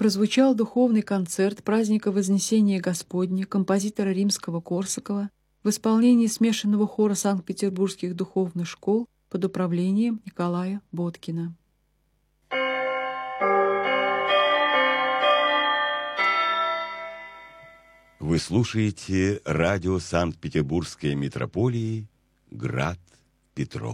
прозвучал духовный концерт праздника Вознесения Господня композитора римского Корсакова в исполнении смешанного хора Санкт-Петербургских духовных школ под управлением Николая Боткина. Вы слушаете радио Санкт-Петербургской митрополии «Град Петров».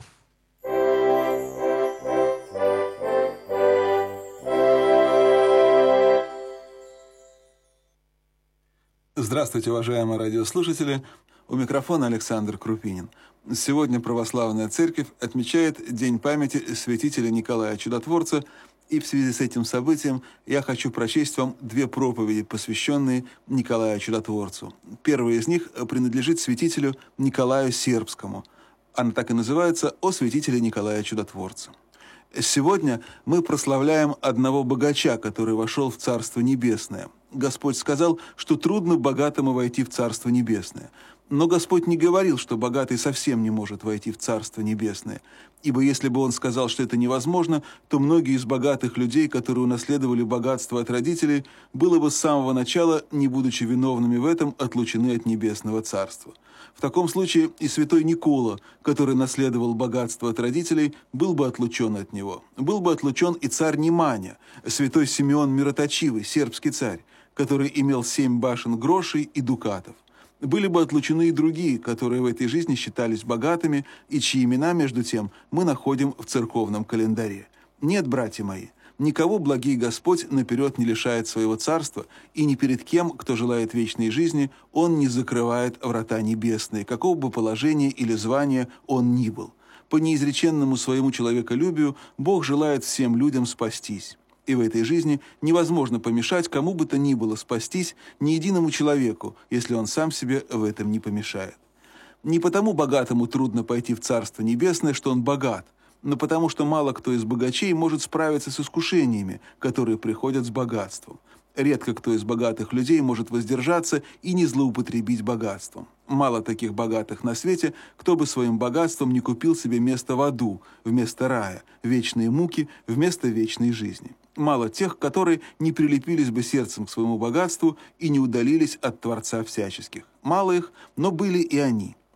Здравствуйте, уважаемые радиослушатели! У микрофона Александр Крупинин. Сегодня Православная Церковь отмечает День памяти святителя Николая Чудотворца, и в связи с этим событием я хочу прочесть вам две проповеди, посвященные Николаю Чудотворцу. Первая из них принадлежит святителю Николаю Сербскому. Она так и называется «О святителе Николая Чудотворца». Сегодня мы прославляем одного богача, который вошел в Царство Небесное. Господь сказал, что трудно богатому войти в Царство Небесное. Но Господь не говорил, что богатый совсем не может войти в Царство Небесное. Ибо если бы Он сказал, что это невозможно, то многие из богатых людей, которые унаследовали богатство от родителей, было бы с самого начала, не будучи виновными в этом, отлучены от Небесного Царства. В таком случае и святой Никола, который наследовал богатство от родителей, был бы отлучен от него. Был бы отлучен и царь Неманя, святой Симеон Мироточивый, сербский царь, который имел 7 башен грошей и дукатов. Были бы отлучены и другие, которые в этой жизни считались богатыми, и чьи имена, между тем, мы находим в церковном календаре. Нет, братья мои, никого благий Господь наперед не лишает своего царства, и ни перед кем, кто желает вечной жизни, Он не закрывает врата небесные, какого бы положения или звания он ни был. По неизреченному своему человеколюбию Бог желает всем людям спастись. И в этой жизни невозможно помешать кому бы то ни было спастись ни единому человеку, если он сам себе в этом не помешает. Не потому богатому трудно пойти в Царство Небесное, что он богат, но потому что мало кто из богачей может справиться с искушениями, которые приходят с богатством. Редко кто из богатых людей может воздержаться и не злоупотребить богатством. Мало таких богатых на свете, кто бы своим богатством не купил себе место в аду, вместо рая, вечные муки вместо вечной жизни. Мало тех, которые не прилепились бы сердцем к своему богатству и не удалились от Творца всяческих. Мало их, но были и они.